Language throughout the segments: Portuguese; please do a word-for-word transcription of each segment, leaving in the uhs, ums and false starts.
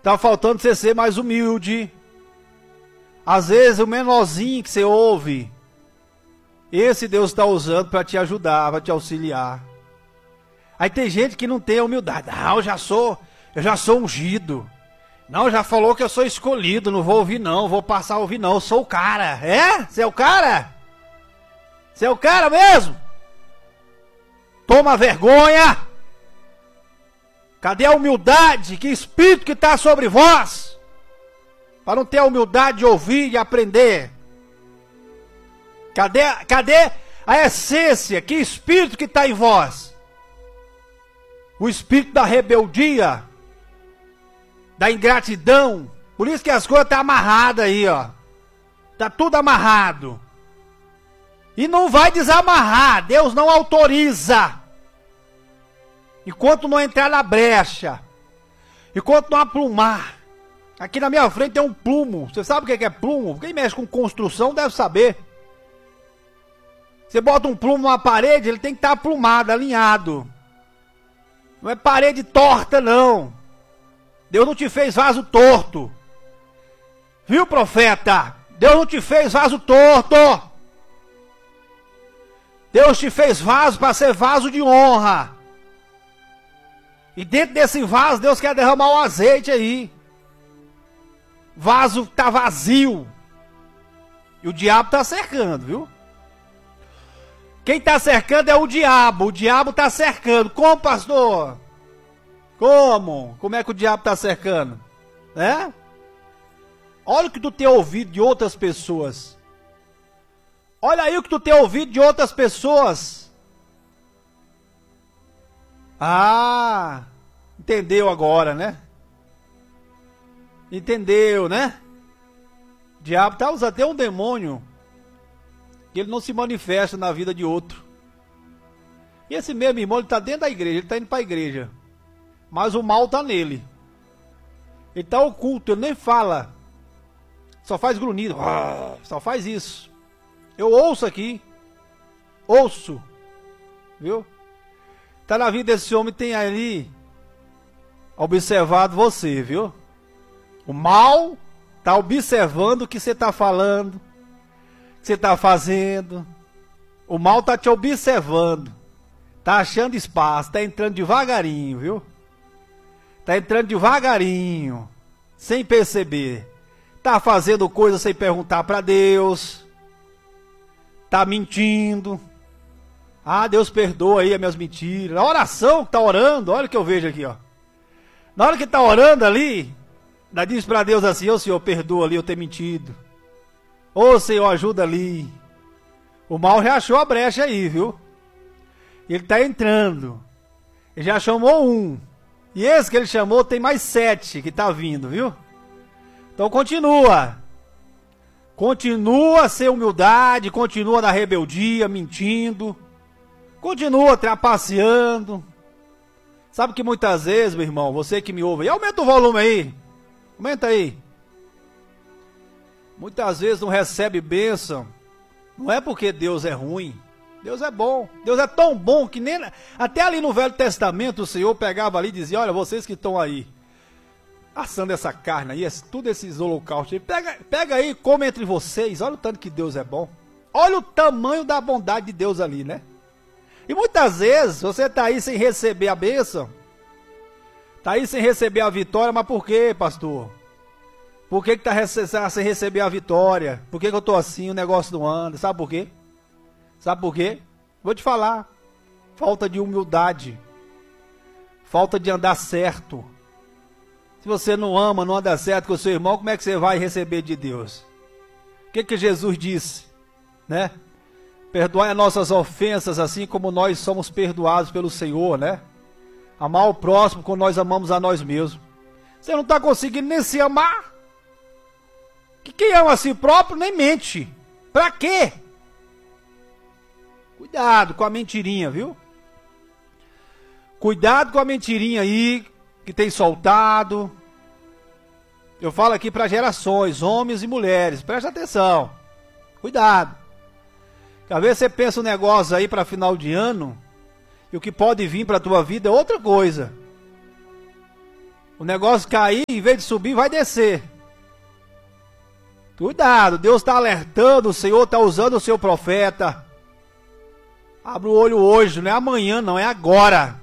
Tá faltando você ser mais humilde. Às vezes o menorzinho que você ouve, esse Deus está usando para te ajudar, para te auxiliar. Aí tem gente que não tem a humildade. Não, eu já sou, eu já sou ungido. Não, já falou que eu sou escolhido, não vou ouvir não, vou passar a ouvir não, eu sou o cara. É? Você é o cara? Você é o cara mesmo? Toma vergonha! Cadê a humildade? Que espírito que está sobre vós? Para não ter a humildade de ouvir e aprender. Cadê, cadê a essência? Que espírito que está em vós? O espírito da rebeldia, da ingratidão. Por isso que as coisas estão amarradas aí, ó. Está tudo amarrado. E não vai desamarrar. Deus não autoriza. Enquanto não entrar na brecha. Enquanto não aplumar. Aqui na minha frente tem um plumo. Você sabe o que é plumo? Quem mexe com construção deve saber. Você bota um plumo numa parede, ele tem que estar aplumado, alinhado. Não é parede torta, não. Deus não te fez vaso torto. Viu, profeta? Deus não te fez vaso torto. Deus te fez vaso para ser vaso de honra. E dentro desse vaso, Deus quer derramar o azeite aí. Vaso está vazio. E o diabo está cercando, viu? Quem está cercando é o diabo. O diabo está cercando. Como, pastor? Como? Como é que o diabo está cercando? É? Olha o que tu tem ouvido de outras pessoas. Olha aí o que tu tem ouvido de outras pessoas. Ah, entendeu agora, né? Entendeu, né? O diabo está usando até um demônio que ele não se manifesta na vida de outro. E esse mesmo irmão, ele está dentro da igreja, ele está indo para a igreja. Mas o mal está nele. Ele está oculto, ele nem fala. Só faz grunhido. Só faz isso. Eu ouço aqui. Ouço. Viu? Está na vida desse homem, tem ali observado você, viu? O mal está observando o que você está falando, o que você está fazendo. O mal está te observando. Está achando espaço, está entrando devagarinho, viu? Está entrando devagarinho, sem perceber. Está fazendo coisa sem perguntar para Deus. Está mentindo. Ah, Deus perdoa aí as minhas mentiras. A oração que está orando, olha o que eu vejo aqui, ó. Na hora que está orando ali, ainda diz para Deus assim: ô Senhor, perdoa ali eu ter mentido. Ô Senhor, ajuda ali. O mal já achou a brecha aí, viu? Ele está entrando. Ele já chamou um. E esse que ele chamou tem mais sete que está vindo, viu? Então continua. Continua sem humildade, continua na rebeldia, mentindo. Continua trapaceando. Sabe que muitas vezes, meu irmão, você que me ouve aí, aumenta o volume aí. Aumenta aí. Muitas vezes não recebe bênção. Não é porque Deus é ruim. Deus é bom. Deus é tão bom que nem... Até ali no Velho Testamento o Senhor pegava ali e dizia: olha, vocês que estão aí assando essa carne aí, esse, tudo esses holocaustos, pega, pega aí e come entre vocês. Olha o tanto que Deus é bom. Olha o tamanho da bondade de Deus ali, né? E muitas vezes você está aí sem receber a bênção. Está aí sem receber a vitória, mas por quê, pastor? Por que está rece sem receber a vitória? Por que, que eu estou assim, o negócio não anda? Sabe por quê? Sabe por quê? Vou te falar. Falta de humildade. Falta de andar certo. Se você não ama, não anda certo com o seu irmão, como é que você vai receber de Deus? O que, que Jesus disse? Né? Perdoai as nossas ofensas, assim como nós somos perdoados pelo Senhor, né? Amar o próximo como nós amamos a nós mesmos. Você não está conseguindo nem se amar. Que quem ama a si próprio nem mente. Pra quê? Cuidado com a mentirinha, viu? Cuidado com a mentirinha aí que tem soltado. Eu falo aqui para gerações, homens e mulheres. Presta atenção. Cuidado. Às vezes você pensa um negócio aí para final de ano, e o que pode vir para a tua vida é outra coisa. O negócio cair, em vez de subir, vai descer. Cuidado, Deus está alertando, o Senhor está usando o seu profeta. Abre o olho hoje, não é amanhã, não, é agora.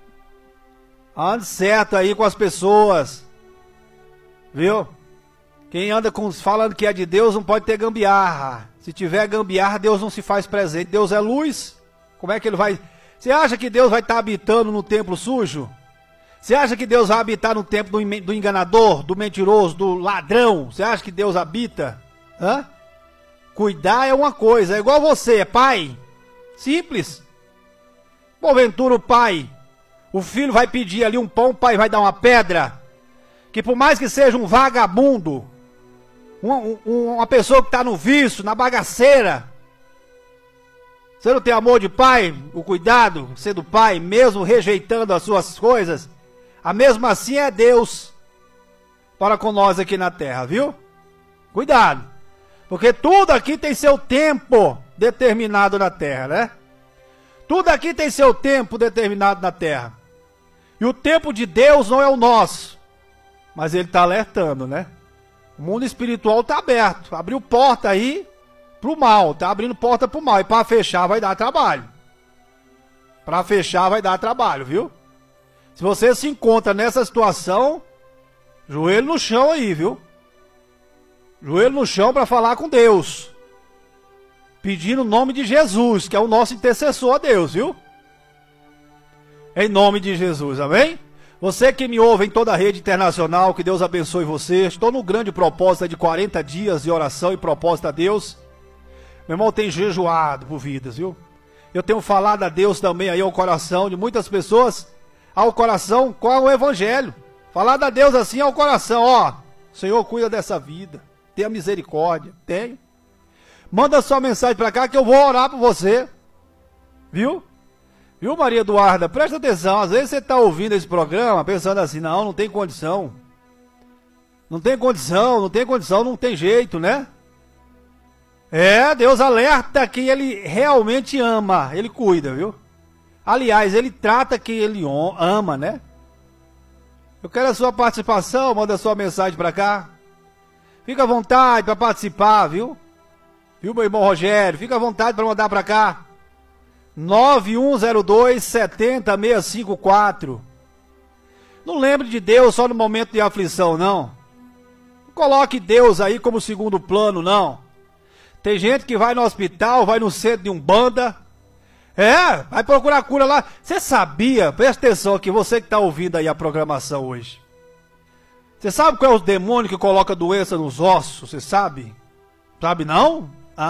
Ande certo aí com as pessoas. Viu? Quem anda com, falando que é de Deus não pode ter gambiarra. Se tiver gambiarra, Deus não se faz presente. Deus é luz. Como é que ele vai... Você acha que Deus vai estar habitando no templo sujo? Você acha que Deus vai habitar no templo do, do enganador, do mentiroso, do ladrão? Você acha que Deus habita? Hã? Cuidar é uma coisa, é igual você, é pai. Simples. Porventura o pai, o filho vai pedir ali um pão, o pai vai dar uma pedra. Que por mais que seja um vagabundo, uma, um, uma pessoa que está no vício, na bagaceira, você não tem amor de pai, o cuidado, ser do pai, mesmo rejeitando as suas coisas, a mesmo assim é Deus para com nós aqui na terra, viu? Cuidado, porque tudo aqui tem seu tempo determinado na terra, né? Tudo aqui tem seu tempo determinado na terra. E o tempo de Deus não é o nosso, mas ele está alertando, né? O mundo espiritual está aberto, abriu porta aí pro mal, tá abrindo porta pro mal, e para fechar vai dar trabalho. Para fechar vai dar trabalho, viu? Se você se encontra nessa situação, joelho no chão aí, viu? Joelho no chão para falar com Deus. Pedindo o nome de Jesus, que é o nosso intercessor a Deus, viu? Em nome de Jesus, amém? Você que me ouve em toda a rede internacional, que Deus abençoe você. Estou no grande propósito de quarenta dias de oração e propósito a Deus. Meu irmão, tem jejuado por vidas, viu? Eu tenho falado a Deus também aí ao coração de muitas pessoas, ao coração com o evangelho. Falado a Deus assim ao coração, ó, Senhor, cuida dessa vida, tenha misericórdia, tenho. Manda sua mensagem para cá que eu vou orar por você, viu? Viu, Maria Eduarda? Presta atenção, às vezes você está ouvindo esse programa pensando assim, não, não tem condição. Não tem condição, não tem condição, não tem jeito, né? É, Deus alerta quem ele realmente ama, ele cuida, viu? Aliás, ele trata quem ele ama, né? Eu quero a sua participação, manda sua mensagem para cá. Fica à vontade para participar, viu? Viu, meu irmão Rogério? Fica à vontade para mandar para cá. nove um zero dois, sete zero seis cinco quatro. Não lembre de Deus só no momento de aflição, não. Não coloque Deus aí como segundo plano, não. Tem gente que vai no hospital, vai no centro de Umbanda. É, vai procurar cura lá. Você sabia, presta atenção aqui, você que está ouvindo aí a programação hoje. Você sabe qual é o demônio que coloca doença nos ossos? Você sabe? Sabe não?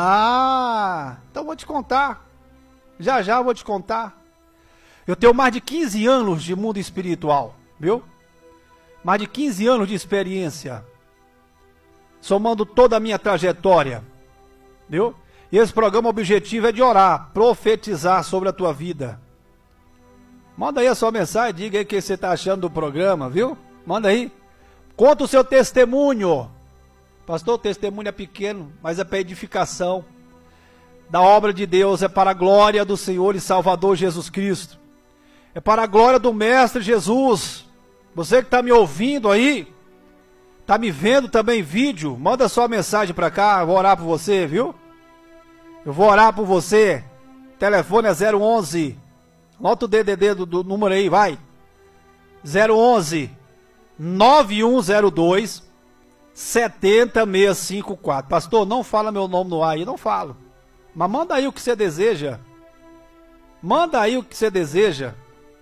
Ah, então vou te contar. Já já eu vou te contar. Eu tenho mais de quinze anos de mundo espiritual, viu? Mais de quinze anos de experiência. Somando toda a minha trajetória. Viu? E esse programa, o objetivo é de orar, profetizar sobre a tua vida. Manda aí a sua mensagem, diga aí o que você está achando do programa, viu? Manda aí. Conta o seu testemunho. Pastor, o testemunho é pequeno, mas é para edificação da obra de Deus, é para a glória do Senhor e Salvador Jesus Cristo. É para a glória do Mestre Jesus. Você que está me ouvindo aí, está me vendo também em vídeo, manda sua mensagem para cá, eu vou orar por você, viu? Eu vou orar por você. O telefone é zero onze. Anota o D D D do, do número aí, vai. zero onze, nove um zero dois, sete zero seis cinco quatro. Pastor, não fala meu nome no ar aí, não falo. Mas manda aí o que você deseja. Manda aí o que você deseja.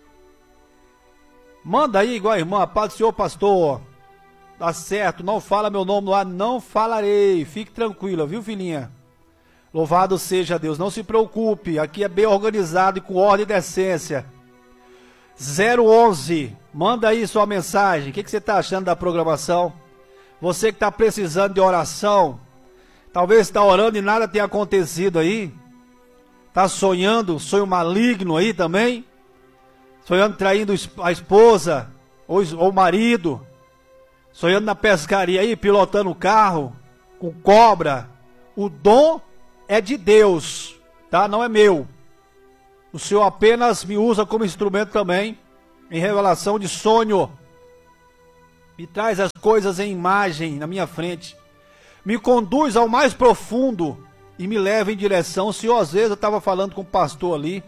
Manda aí, igual a irmã, paz do Senhor, pastor. Tá certo, não fala meu nome no ar, não falarei. Fique tranquila, viu, filhinha? Louvado seja Deus, não se preocupe, aqui é bem organizado e com ordem e decência. zero onze, manda aí sua mensagem, o que, que você está achando da programação? Você que está precisando de oração, talvez está orando e nada tenha acontecido aí, está sonhando, sonho maligno aí também, sonhando traindo a esposa ou, ou o marido, sonhando na pescaria aí, pilotando o carro, com cobra. O dom é de Deus, tá? Não é meu. O Senhor apenas me usa como instrumento também, em revelação de sonho. me traz as coisas em imagem na minha frente, me conduz ao mais profundo e me leva em direção. O Senhor, às vezes, eu estava falando com o pastor ali,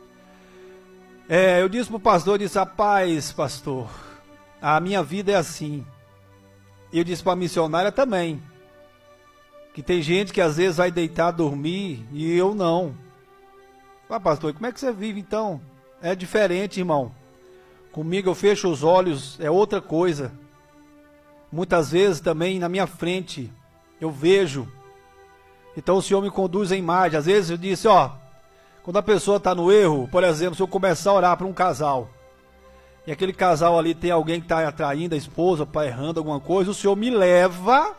é, eu disse para o pastor, eu disse, rapaz, pastor, a minha vida é assim. Eu disse para a missionária também, que tem gente que às vezes vai deitar, dormir, e eu não. Ah, pastor, como é que você vive então? É diferente, irmão. Comigo eu fecho os olhos, é outra coisa. Muitas vezes também na minha frente eu vejo. Então o Senhor me conduz em imagem. Às vezes eu disse, ó, quando a pessoa está no erro, por exemplo, se eu começar a orar para um casal, e aquele casal ali tem alguém que está atraindo a esposa, para errando alguma coisa, o Senhor me leva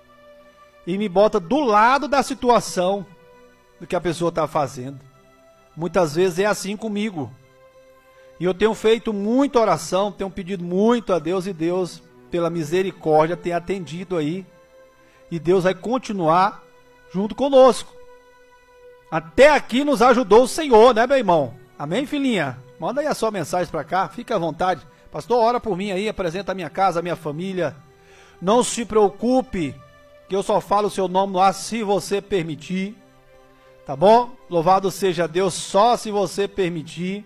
e me bota do lado da situação do que a pessoa está fazendo. Muitas vezes é assim comigo. E eu tenho feito muita oração, tenho pedido muito a Deus, e Deus, pela misericórdia, tem atendido aí. E Deus vai continuar junto conosco. Até aqui nos ajudou o Senhor, né, meu irmão? Amém, filhinha? Manda aí a sua mensagem para cá, fica à vontade. Pastor, ora por mim aí, apresenta a minha casa, a minha família. Não se preocupe, que eu só falo o seu nome no ar se você permitir. Tá bom? Louvado seja Deus, só se você permitir.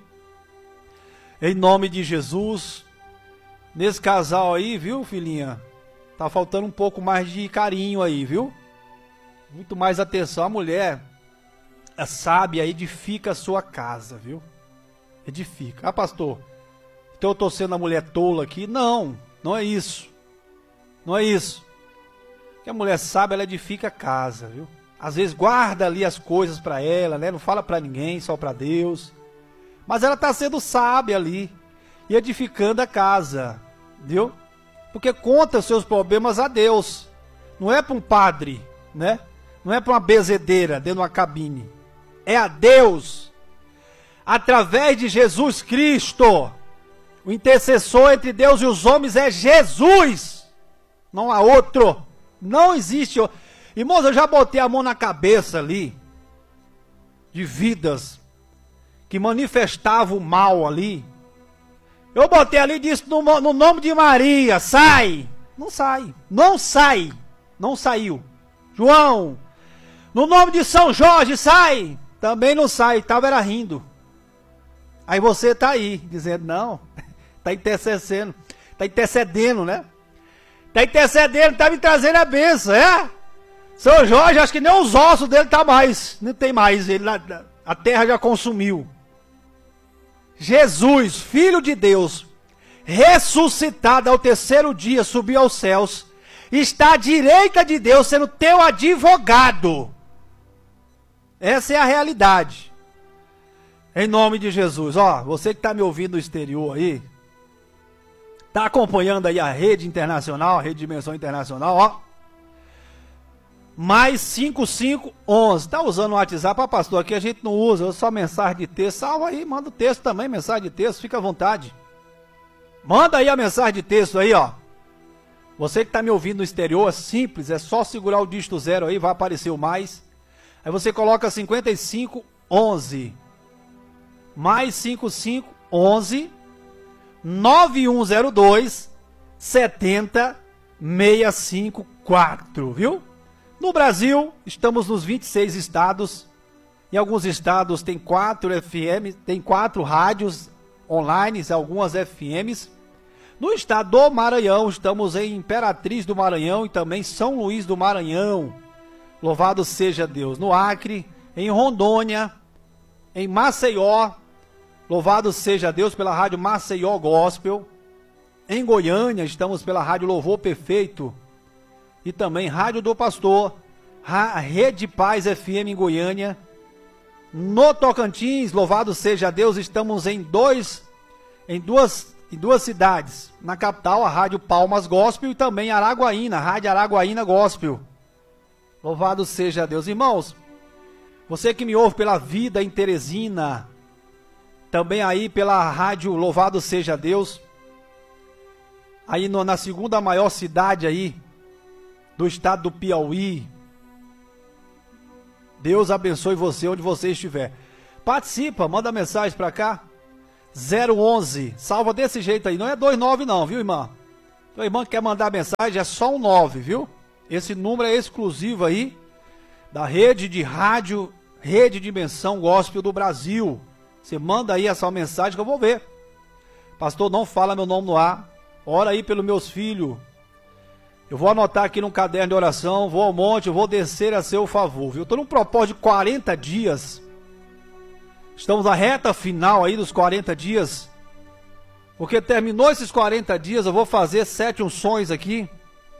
Em nome de Jesus. Nesse casal aí, viu, filhinha? Tá faltando um pouco mais de carinho aí, viu? Muito mais atenção. A mulher é sábia, edifica a sua casa, viu? Edifica. Ah, pastor, então eu tô sendo a mulher tola aqui? Não, não é isso. Não é isso. Porque a mulher sábia, ela edifica a casa, viu? Às vezes guarda ali as coisas para ela, né? Não fala para ninguém, só para Deus. Mas ela está sendo sábia ali e edificando a casa, viu? Porque conta os seus problemas a Deus. Não é para um padre, né? Não é para uma bezedeira dentro de uma cabine. É a Deus. Através de Jesus Cristo. O intercessor entre Deus e os homens é Jesus. Não há outro. Não existe outro. Irmãos, eu já botei a mão na cabeça ali, de vidas que manifestavam o mal ali. Eu botei ali e disse, no, no nome de Maria, sai. Não sai, não sai, não saiu. João, no nome de São Jorge, sai. Também não sai, estava era rindo. Aí você está aí, dizendo, não, está intercedendo, está intercedendo, né? Está intercedendo, está me trazendo a bênção, é? São Jorge, acho que nem os ossos dele tá mais, não tem mais, ele, a terra já consumiu. Jesus, Filho de Deus, ressuscitado ao terceiro dia, subiu aos céus, está à direita de Deus, sendo teu advogado. Essa é a realidade. Em nome de Jesus. Ó, você que está me ouvindo no exterior aí, está acompanhando aí a rede internacional, a rede Dimensão Internacional, ó. Mais cinco cinco onze. Tá usando o WhatsApp? Ah, pastor, aqui a gente não usa, só mensagem de texto. Salva aí, manda o texto também, mensagem de texto, fica à vontade. Manda aí a mensagem de texto aí, ó. Você que tá me ouvindo no exterior, é simples, é só segurar o dígito zero aí, vai aparecer o mais. Aí você coloca cinquenta e cinco onze. Mais cinquenta e cinco onze nove um zero dois sete zero seis cinco quatro, viu? No Brasil, estamos nos vinte e seis estados. Em alguns estados tem quatro F M, tem quatro rádios online, algumas F Ms. No estado do Maranhão, estamos em Imperatriz do Maranhão e também São Luís do Maranhão. Louvado seja Deus. No Acre, em Rondônia, em Maceió. Louvado seja Deus pela rádio Maceió Gospel. Em Goiânia, estamos pela rádio Louvor Perfeito. E também Rádio do Pastor, a Rede Paz F M em Goiânia. No Tocantins, louvado seja Deus, estamos em, dois, em, duas, em duas cidades. Na capital, a Rádio Palmas Gospel e também Araguaína, a Rádio Araguaína Gospel. Louvado seja Deus. Irmãos, você que me ouve pela Vida em Teresina, também aí pela Rádio Louvado seja Deus, aí no, na segunda maior cidade aí, do estado do Piauí. Deus abençoe você onde você estiver. Participa, manda mensagem para cá. zero onze, salva desse jeito aí, não é dois nove não, viu, irmã? Então, irmão que quer mandar mensagem, é só um nove, viu? Esse número é exclusivo aí da rede de rádio, Rede Dimensão Gospel do Brasil. Você manda aí essa mensagem que eu vou ver. Pastor, não fala meu nome no ar. Ora aí pelos meus filhos. Eu vou anotar aqui num caderno de oração, vou ao monte, eu vou descer a seu favor, viu? Eu estou num propósito de quarenta dias. Estamos na reta final aí dos quarenta dias. Porque terminou esses quarenta dias, eu vou fazer sete unções aqui.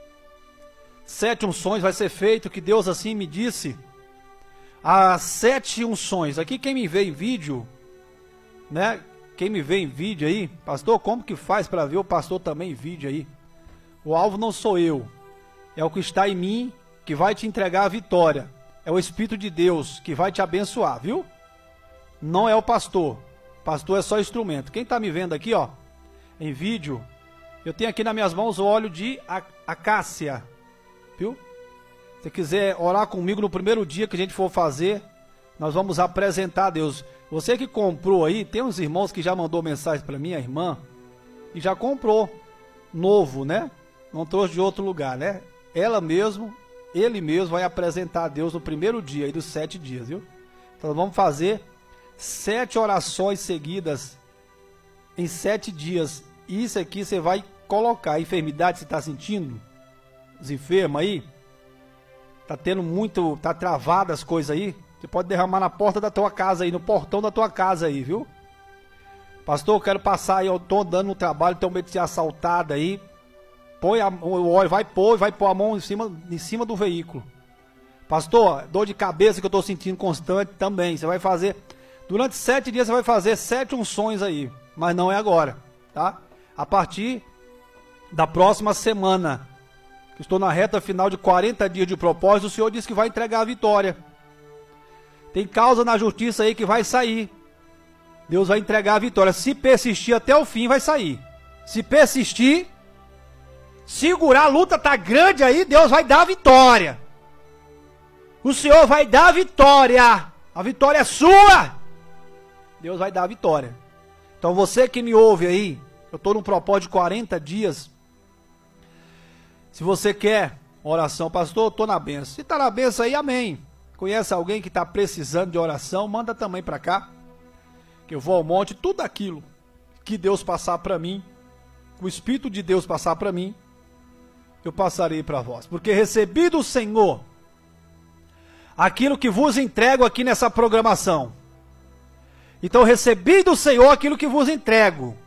Sete unções vai ser feito, que Deus assim me disse. As sete unções. Aqui quem me vê em vídeo, né? Quem me vê em vídeo aí, pastor, como que faz para ver o pastor também em vídeo aí? O alvo não sou eu, é o que está em mim que vai te entregar a vitória. É o Espírito de Deus que vai te abençoar, viu? Não é o pastor. Pastor é só instrumento. Quem está me vendo aqui, ó, em vídeo, eu tenho aqui nas minhas mãos o óleo de acácia, viu? Se quiser orar comigo no primeiro dia que a gente for fazer, nós vamos apresentar a Deus. Você que comprou aí, tem uns irmãos que já mandou mensagem para mim, a irmã, e já comprou novo, né? Não trouxe de outro lugar, né? Ela mesmo, ele mesmo vai apresentar a Deus no primeiro dia aí dos sete dias, viu? Então vamos fazer sete orações seguidas em sete dias. Isso aqui você vai colocar. A enfermidade você está sentindo? Os enfermos aí? Tá tendo muito, tá travado as coisas aí? Você pode derramar na porta da tua casa aí, no portão da tua casa aí, viu? Pastor, eu quero passar aí, eu tô andando no trabalho, tenho medo de ser assaltado aí. Põe a, o óleo, vai pôr, vai pôr a mão em cima, em cima do veículo. Pastor, dor de cabeça que eu tô sentindo constante também. Você vai fazer, durante sete dias você vai fazer sete unções aí, mas não é agora, tá? A partir da próxima semana, que estou na reta final de quarenta dias de propósito, o Senhor disse que vai entregar a vitória. Tem causa na justiça aí que vai sair. Deus vai entregar a vitória. Se persistir até o fim, vai sair. Se persistir, segurar, a luta tá grande aí, Deus vai dar a vitória. O Senhor vai dar a vitória. A vitória é sua. Deus vai dar a vitória. Então você que me ouve aí, eu estou num propósito de quarenta dias. Se você quer oração, pastor, eu estou na benção. Se está na benção aí, amém. Conhece alguém que está precisando de oração, manda também para cá. Que eu vou ao monte, tudo aquilo que Deus passar para mim, o Espírito de Deus passar para mim, eu passarei para vós. Porque recebi do Senhor aquilo que vos entrego aqui nessa programação. Então recebi do Senhor aquilo que vos entrego.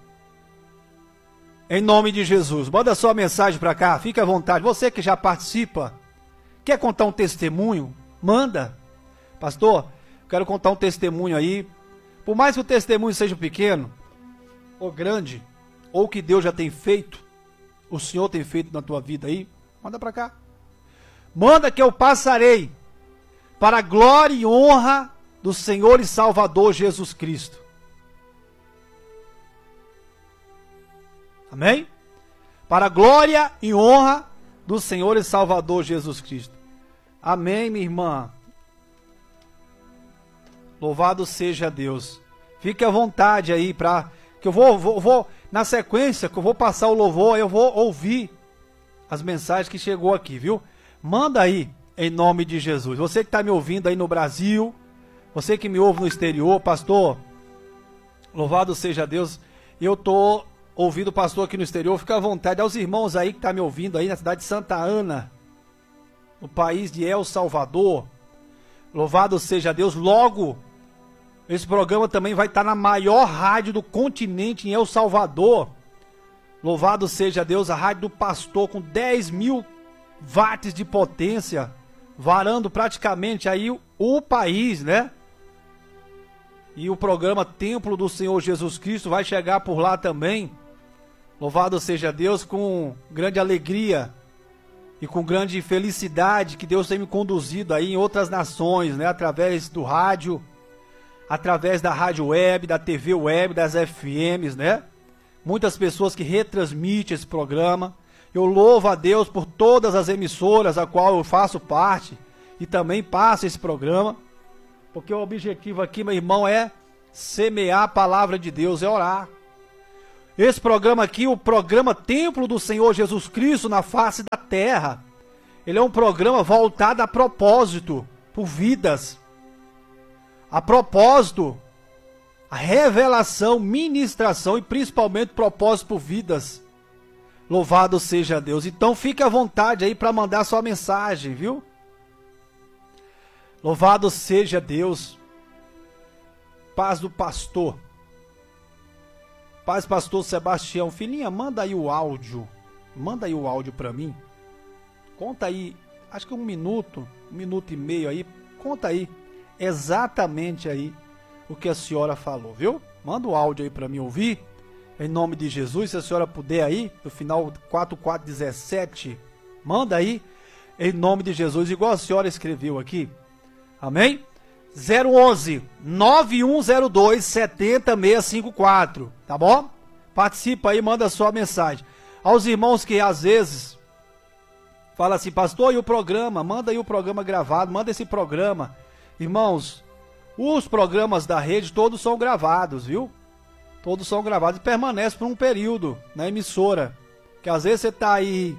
Em nome de Jesus. Manda sua mensagem para cá, fique à vontade. Você que já participa, quer contar um testemunho? Manda. Pastor, quero contar um testemunho aí. Por mais que o testemunho seja pequeno, ou grande, ou que Deus já tem feito, o Senhor tem feito na tua vida aí, manda para cá. Manda que eu passarei para a glória e honra do Senhor e Salvador Jesus Cristo. Amém? Para a glória e honra do Senhor e Salvador Jesus Cristo. Amém, minha irmã. Louvado seja Deus. Fique à vontade aí para que eu vou, vou, vou na sequência que eu vou passar o louvor, eu vou ouvir as mensagens que chegou aqui, viu? Manda aí em nome de Jesus. Você que está me ouvindo aí no Brasil, você que me ouve no exterior, pastor, louvado seja Deus. Eu tô ouvindo o pastor aqui no exterior, fica à vontade. Aos irmãos aí que estão tá me ouvindo aí na cidade de Santa Ana, no país de El Salvador, louvado seja Deus. Logo, esse programa também vai estar na maior rádio do continente em El Salvador. Louvado seja Deus, a rádio do pastor com dez mil watts de potência, varando praticamente aí o, o país, né? E o programa Templo do Senhor Jesus Cristo vai chegar por lá também. Louvado seja Deus, com grande alegria e com grande felicidade que Deus tem me conduzido aí em outras nações, né? Através do rádio, através da rádio web, da T V web, das F Ms, né? Muitas pessoas que retransmitem esse programa. Eu louvo a Deus por todas as emissoras a qual eu faço parte e também passo esse programa, porque o objetivo aqui, meu irmão, é semear a palavra de Deus, é orar. Esse programa aqui, o programa Templo do Senhor Jesus Cristo na face da terra, ele é um programa voltado a propósito, por vidas. A propósito, a revelação, ministração e principalmente propósito por vidas. Louvado seja Deus. Então fique à vontade aí para mandar sua mensagem, viu? Louvado seja Deus. Paz do pastor. Paz, pastor Sebastião. Filhinha, manda aí o áudio. Manda aí o áudio para mim. Conta aí, acho que um minuto, um minuto e meio aí. Conta aí exatamente aí o que a senhora falou, viu? Manda o áudio aí para mim ouvir. Em nome de Jesus, se a senhora puder aí, no final quatro quatro dezessete, manda aí, em nome de Jesus, igual a senhora escreveu aqui. Amém? zero onze, nove um zero dois, sete zero seis cinco quatro, tá bom? Participa aí, manda a sua mensagem. Aos irmãos que às vezes fala assim, pastor, e o programa? Manda aí o programa gravado, manda esse programa. Irmãos, os programas da rede todos são gravados, viu? Todos são gravados e permanecem por um período na emissora. Que às vezes você está aí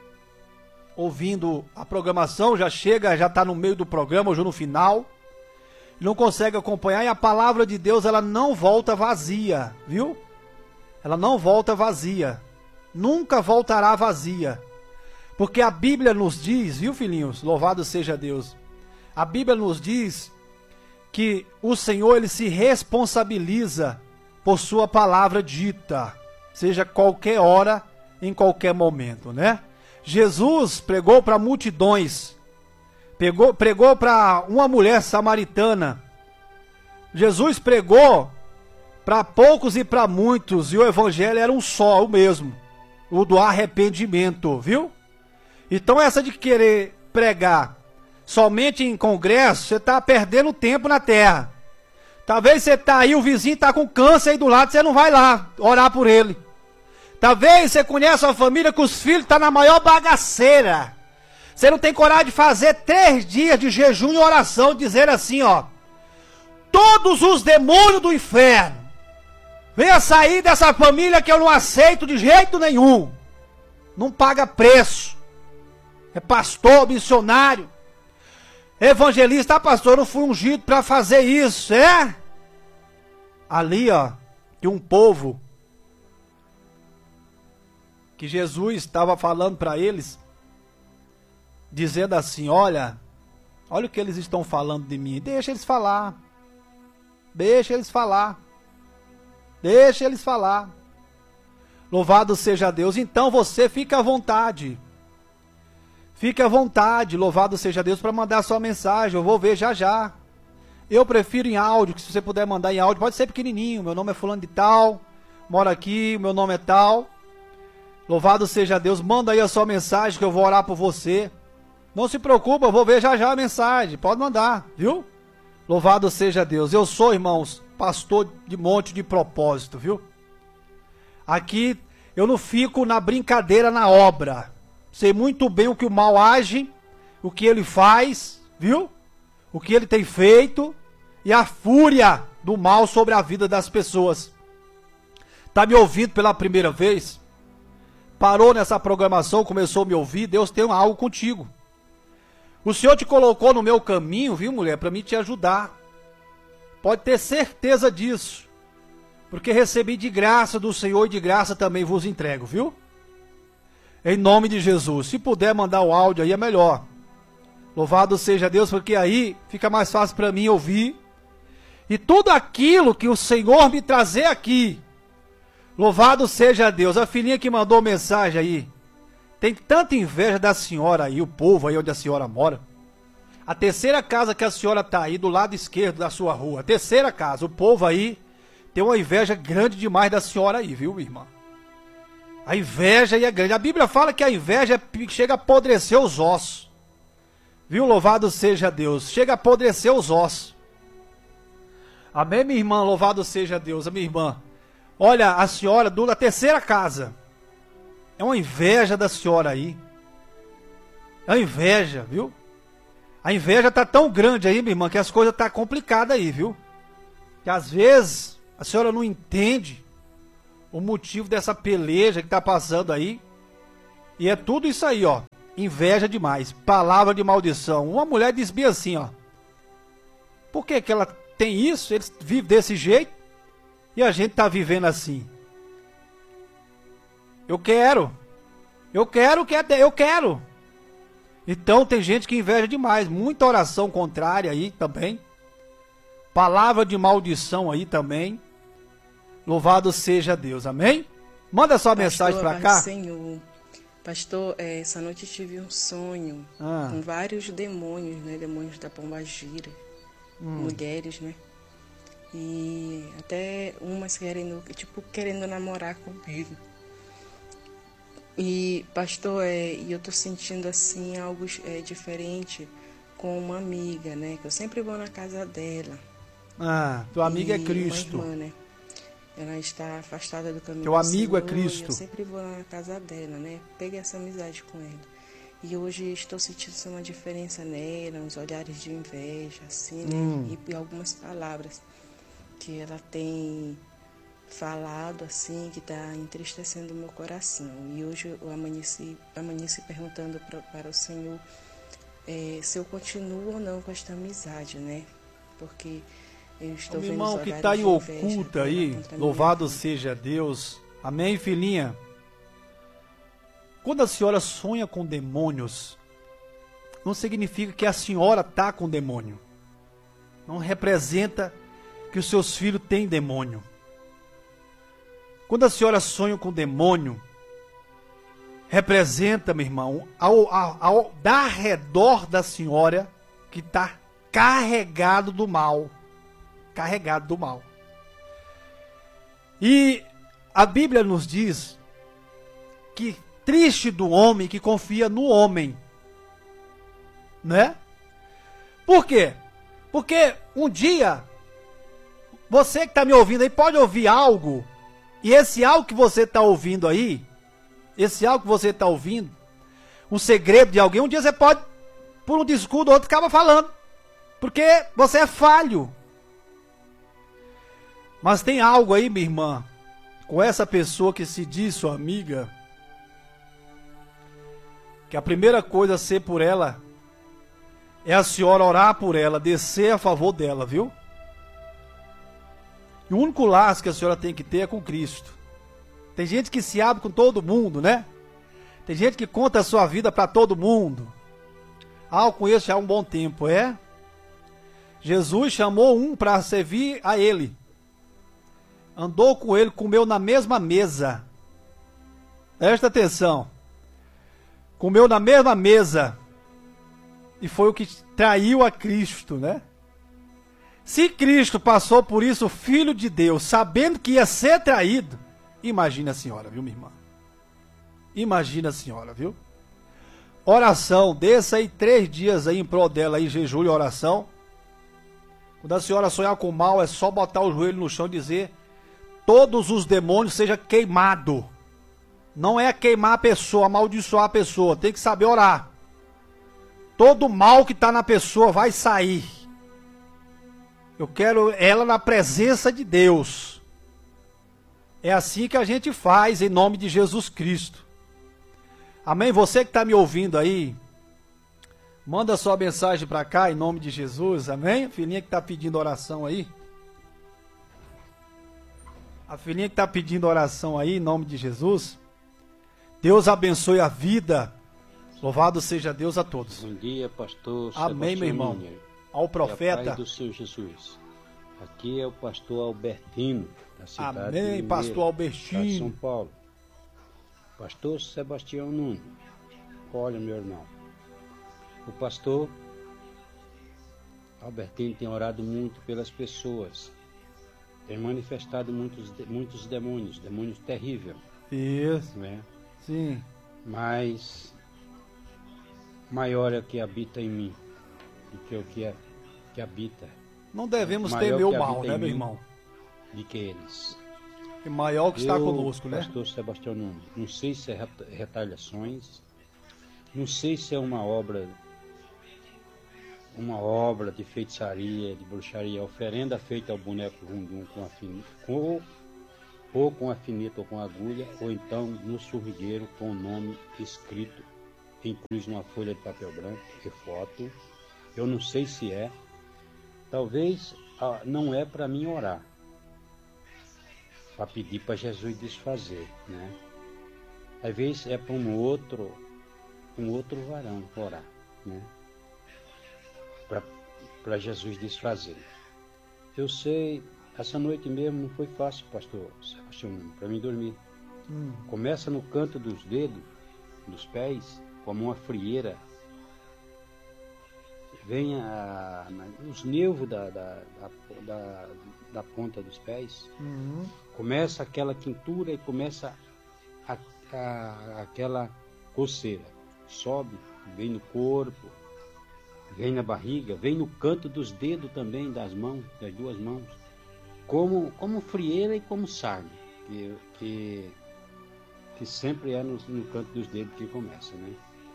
ouvindo a programação, já chega, já está no meio do programa, ou já no final, não consegue acompanhar, e a palavra de Deus, ela não volta vazia, viu? Ela não volta vazia. Nunca voltará vazia. Porque a Bíblia nos diz, viu, filhinhos? Louvado seja Deus. A Bíblia nos diz que o Senhor, ele se responsabiliza por sua palavra dita, seja qualquer hora, em qualquer momento, né? Jesus pregou para multidões, pregou, pregou para uma mulher samaritana. Jesus pregou para poucos e para muitos, e o evangelho era um só, o mesmo, o do arrependimento, viu? Então essa de querer pregar somente em congresso, você está perdendo tempo na terra. Talvez você está aí, o vizinho está com câncer aí do lado, você não vai lá orar por ele. Talvez você conheça uma família que os filhos estão na maior bagaceira. Você não tem coragem de fazer três dias de jejum e oração, dizer assim, ó: todos os demônios do inferno, venha sair dessa família que eu não aceito de jeito nenhum. Não paga preço. É pastor, missionário, evangelista. Ah, pastor, eu não fui ungido para fazer isso, é? Ali, ó, de um povo que Jesus estava falando para eles, dizendo assim, olha, olha o que eles estão falando de mim. Deixa eles falar. Deixa eles falar. Deixa eles falar. Louvado seja Deus. Então você fica à vontade. Fique à vontade, louvado seja Deus, para mandar a sua mensagem. Eu vou ver já já. Eu prefiro em áudio, que se você puder mandar em áudio, pode ser pequenininho. Meu nome é fulano de tal, moro aqui, meu nome é tal. Louvado seja Deus, manda aí a sua mensagem que eu vou orar por você. Não se preocupa, eu vou ver já já a mensagem. Pode mandar, viu? Louvado seja Deus. Eu sou, irmãos, pastor de monte de propósito, viu? Aqui eu não fico na brincadeira, na obra. Sei muito bem o que o mal age, o que ele faz, viu? O que ele tem feito e a fúria do mal sobre a vida das pessoas. Tá me ouvindo pela primeira vez? Parou nessa programação, começou a me ouvir? Deus tem algo contigo. O Senhor te colocou no meu caminho, viu, mulher, para mim te ajudar. Pode ter certeza disso. Porque recebi de graça do Senhor e de graça também vos entrego, viu? Em nome de Jesus. Se puder mandar o áudio aí é melhor. Louvado seja Deus, porque aí fica mais fácil para mim ouvir. E tudo aquilo que o Senhor me trazer aqui, louvado seja Deus. A filhinha que mandou mensagem aí, tem tanta inveja da senhora aí, o povo aí onde a senhora mora. A terceira casa que a senhora tá aí, do lado esquerdo da sua rua, a terceira casa, o povo aí tem uma inveja grande demais da senhora aí, viu, irmã? A inveja aí é grande. A Bíblia fala que a inveja chega a apodrecer os ossos. Viu, louvado seja Deus. Chega a apodrecer os ossos. Amém, minha irmã? Louvado seja Deus. A minha irmã, olha, a senhora da terceira casa, é uma inveja da senhora aí. É uma inveja, viu? A inveja tá tão grande aí, minha irmã, que as coisas tá complicadas aí, viu? Que às vezes a senhora não entende o motivo dessa peleja que tá passando aí. E é tudo isso aí, ó. Inveja demais, palavra de maldição. Uma mulher diz bem assim, ó. Por que que ela tem isso? Eles vivem desse jeito e a gente tá vivendo assim. Eu quero. Eu quero, eu quero. Então tem gente que inveja demais. Muita oração contrária aí também. Palavra de maldição aí também. Louvado seja Deus, amém? Manda sua mensagem para cá. Senhor. Pastor, essa noite eu tive um sonho ah. com vários demônios, né? Demônios da pombagira, hum. mulheres, né? E até umas querendo, tipo, querendo namorar comigo. E, pastor, é, eu tô sentindo, assim, algo é, diferente com uma amiga, né? Que eu sempre vou na casa dela. Ah, tua amiga é Cristo. Uma irmã, né? Ela está afastada do caminho. Teu amigo Senhor, é Cristo. Eu sempre vou na casa dela, né? Peguei essa amizade com ela. E hoje estou sentindo uma diferença nela, uns olhares de inveja, assim, né? Hum. E, e algumas palavras que ela tem falado, assim, que está entristecendo o meu coração. E hoje eu amanheci, amanheci perguntando pra, para o Senhor é, se eu continuo ou não com esta amizade, né? Porque eu estou vendo irmão que está em oculta aí, louvado seja Deus. Amém, filhinha? Quando a senhora sonha com demônios, não significa que a senhora está com demônio. Não representa que os seus filhos têm demônio. Quando a senhora sonha com demônio, representa, meu irmão, ao, ao, ao, ao redor da senhora que está carregado do mal. Carregado do mal. E a Bíblia nos diz que triste do homem que confia no homem, né? Por quê? Porque um dia você que está me ouvindo aí pode ouvir algo, e esse algo que você está ouvindo aí, esse algo que você está ouvindo, um segredo de alguém, um dia você pode, por um descuido, outro acaba falando, porque você é falho. Mas tem algo aí, minha irmã, com essa pessoa que se diz sua amiga, que a primeira coisa a ser por ela é a senhora orar por ela, descer a favor dela, viu? E o único laço que a senhora tem que ter é com Cristo. Tem gente que se abre com todo mundo, né? Tem gente que conta a sua vida para todo mundo. Ah, eu conheço já há um bom tempo, é? Jesus chamou um para servir a ele. Andou com ele, comeu na mesma mesa. Presta atenção. Comeu na mesma mesa. E foi o que traiu a Cristo, né? Se Cristo passou por isso, o Filho de Deus, sabendo que ia ser traído, imagina a senhora, viu, minha irmã? Imagina a senhora, viu? Oração, desça aí três dias aí em prol dela, aí, jejum e oração. Quando a senhora sonhar com mal, é só botar o joelho no chão e dizer: todos os demônios sejam queimados. Não é queimar a pessoa, amaldiçoar a pessoa. Tem que saber orar. Todo mal que está na pessoa vai sair. Eu quero ela na presença de Deus. É assim que a gente faz, em nome de Jesus Cristo. Amém? Você que está me ouvindo aí, manda sua mensagem para cá, em nome de Jesus. Amém? A filhinha que está pedindo oração aí. A filhinha que está pedindo oração aí, em nome de Jesus. Deus abençoe a vida. Louvado seja Deus a todos. Bom dia, pastor. Amém, meu irmão. Ao profeta. E a paz do Senhor Jesus. Aqui é o pastor Albertino, da cidade Amém, de Mineiro, pastor Albertino. de São Paulo. Pastor Sebastião Nunes. Olha, meu irmão. O pastor Albertino tem orado muito pelas pessoas. Tem manifestado muitos, muitos demônios, demônios terríveis. Isso. Né? Sim. Mas maior é o que habita em mim do que o que, é, que habita. Não devemos maior temer o que mal, habita né, em meu mim irmão? De que eles. É maior que está Eu, conosco, né? pastor Sebastião Nunes, não sei se é retaliações, não sei se é uma obra, uma obra de feitiçaria, de bruxaria, oferenda feita ao boneco Rundum com a fin... com, ou com a fineta ou com a agulha, ou então no formigueiro com o nome escrito em cruz numa folha de papel branco e foto. Eu não sei se é. Talvez ah, não é para mim orar, para pedir para Jesus desfazer, né? Às vezes é para um outro, um outro varão orar, né? Para Jesus desfazer. Eu sei, essa noite mesmo não foi fácil, pastor Sebastião, para mim dormir. Hum. Começa no canto dos dedos, dos pés, como uma frieira. Vem a, a, os nervos da, da, da, da, da ponta dos pés. Uhum. Começa aquela quintura e começa a, a, aquela coceira. Sobe, vem no corpo, vem na barriga, vem no canto dos dedos também, das mãos, das duas mãos. Como, como frieira e como sarna, que, que, que sempre é no, no canto dos dedos que começa, né?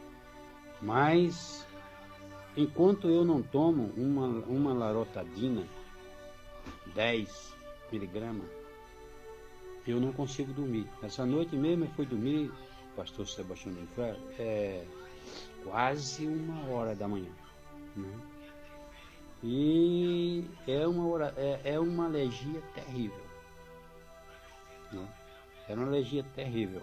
Mas, enquanto eu não tomo uma, uma larotadina, dez miligramas, eu não consigo dormir. Essa noite mesmo eu fui dormir, pastor Sebastião, é quase uma hora da manhã, né? E é uma, hora, é, é uma alergia terrível, né? É uma alergia terrível.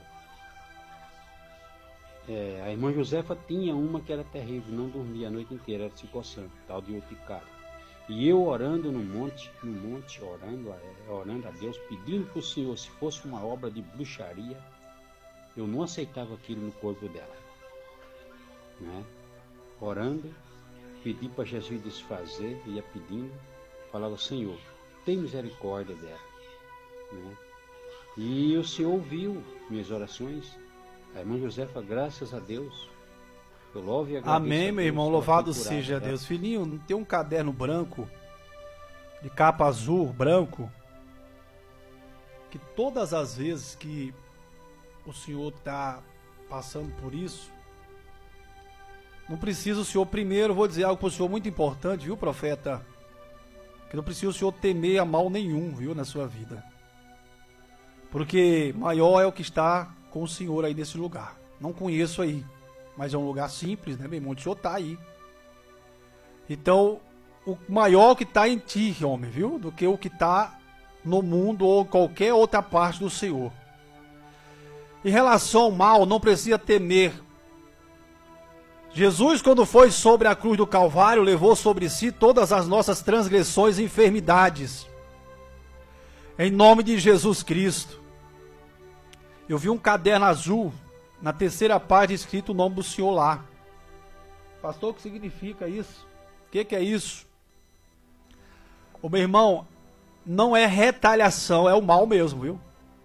É, a irmã Josefa tinha uma que era terrível, não dormia a noite inteira, era se coçando, tal de urticária. E eu orando no monte, no monte, orando a, orando a Deus, pedindo para o Senhor, se fosse uma obra de bruxaria, eu não aceitava aquilo no corpo dela, né? Orando, pedi para Jesus desfazer, ia pedindo, falava, Senhor, tem misericórdia dela, né? E o Senhor ouviu minhas orações. A irmã Josefa, graças a Deus, eu louvo e agradeço. Amém, meu irmão, louvado seja Deus. Filhinho, tem um caderno branco, de capa azul, branco, que todas as vezes que o senhor está passando por isso, não precisa o senhor, primeiro, vou dizer algo para o senhor muito importante, viu, profeta? Que não precisa o senhor temer a mal nenhum, viu, na sua vida. Porque maior é o que está com o senhor aí nesse lugar. Não conheço aí, mas é um lugar simples, né, meu irmão? O senhor está aí. Então, o maior que está em ti, homem, viu? Do que o que está no mundo ou qualquer outra parte do Senhor. Em relação ao mal, não precisa temer. Jesus, quando foi sobre a cruz do Calvário, levou sobre si todas as nossas transgressões e enfermidades. Em nome de Jesus Cristo. Eu vi um caderno azul, na terceira página, escrito o nome do Senhor lá. Pastor, o que significa isso? O que, que é isso? Ô meu irmão, não é retaliação, é o mal mesmo, viu?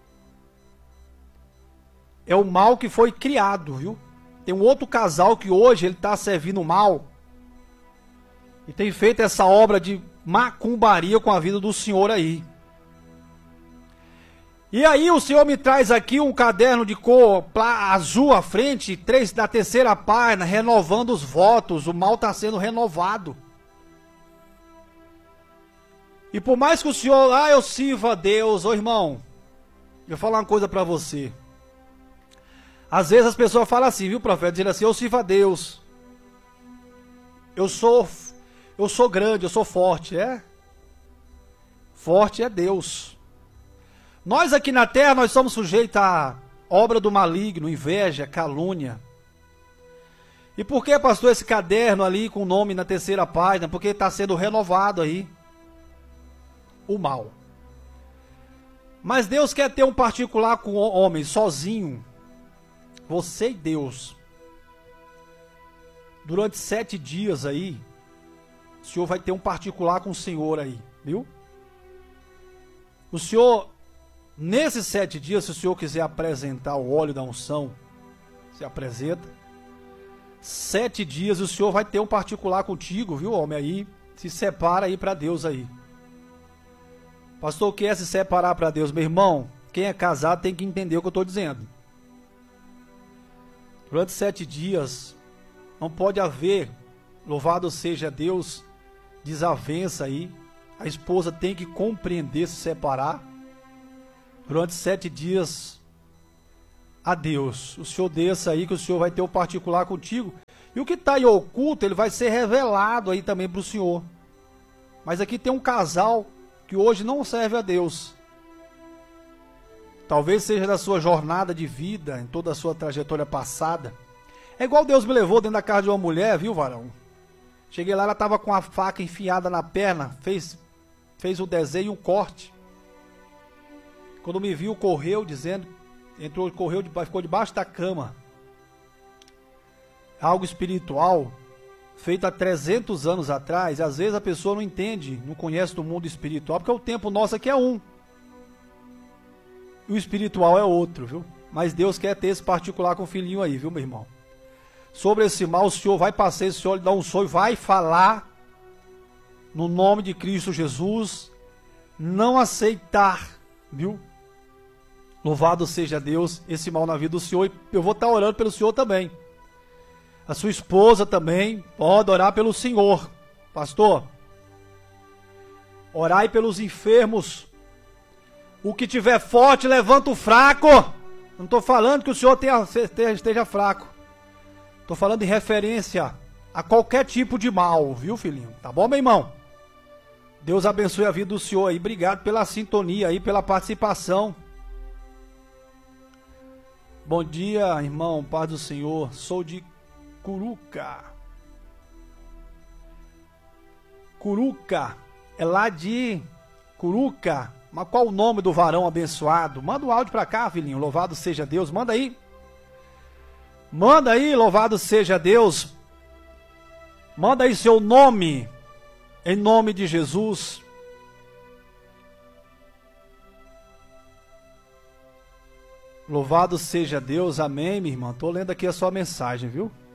É o mal que foi criado, viu? Tem um outro casal que hoje ele está servindo mal e tem feito essa obra de macumbaria com a vida do senhor aí. E aí o senhor me traz aqui um caderno de cor azul à frente, três da terceira página, renovando os votos. O mal está sendo renovado. E por mais que o senhor, ah, eu sirvo a Deus, ô irmão, eu vou falar uma coisa para você. Às vezes as pessoas falam assim, viu, profeta, dizendo assim, eu sirvo a Deus. Eu sou, eu sou grande, eu sou forte, é? Forte é Deus. Nós aqui na terra, nós somos sujeitos à obra do maligno, inveja, calúnia. E por que, pastor, esse caderno ali com o nome na terceira página? Porque está sendo renovado aí o mal. Mas Deus quer ter um particular com o homem, sozinho. Você e Deus. Durante sete dias aí, o senhor vai ter um particular com o Senhor aí, viu? O senhor... Nesses sete dias, se o senhor quiser apresentar o óleo da unção, se apresenta. Sete dias o senhor vai ter um particular contigo, viu, homem? Aí, se separa aí para Deus aí. Pastor, quer se separar para Deus? Meu irmão, quem é casado tem que entender o que eu estou dizendo. Durante sete dias, não pode haver, louvado seja Deus, desavença aí. A esposa tem que compreender, se separar. durante sete dias a Deus. O Senhor desça aí, que o Senhor vai ter o particular contigo. E o que está aí oculto, ele vai ser revelado aí também para o Senhor. Mas aqui tem um casal que hoje não serve a Deus. Talvez seja da sua jornada de vida, em toda a sua trajetória passada. É igual Deus me levou dentro da casa de uma mulher, viu, varão? Cheguei lá, ela estava com a faca enfiada na perna, fez, fez o desenho e o corte. Quando me viu, correu, dizendo, entrou, correu, ficou debaixo da cama. Algo espiritual, feito há trezentos anos atrás, às vezes a pessoa não entende, não conhece do mundo espiritual, porque o tempo nosso aqui é um. E o espiritual é outro, viu? Mas Deus quer ter esse particular com o filhinho aí, viu, meu irmão? Sobre esse mal, o Senhor vai passar esse olho, dar um sonho, vai falar no nome de Cristo Jesus, não aceitar, viu? Louvado seja Deus, esse mal na vida do Senhor, e eu vou estar orando pelo Senhor também. A sua esposa também pode orar pelo Senhor, pastor. Orai pelos enfermos. O que tiver forte, levanta o fraco. Não estou falando que o senhor tenha, esteja fraco. Estou falando em referência a qualquer tipo de mal, viu, filhinho? Tá bom, meu irmão? Deus abençoe a vida do senhor aí. Obrigado pela sintonia aí, pela participação. Bom dia, irmão. Paz do Senhor. Sou de Curuca. Curuca. É lá de Curuca. Mas qual o nome do varão abençoado? Manda o áudio pra cá, filhinho. Louvado seja Deus. Manda aí. Manda aí, louvado seja Deus. Manda aí seu nome. Em nome de Jesus. Louvado seja Deus. Amém, minha irmã. Tô lendo aqui a sua mensagem, viu?